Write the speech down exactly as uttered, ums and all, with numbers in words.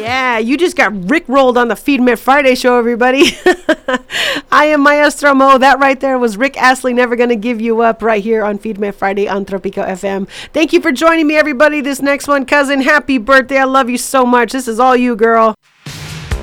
Yeah, you just got rickrolled on the Feed Me Friday show, everybody. I am Maestro Mo. That right there was Rick Astley, Never Gonna Give You Up, right here on Feed Me Friday on Tropico F M. Thank you for joining me, everybody. This next one, cousin, happy birthday. I love you so much. This is all you, girl.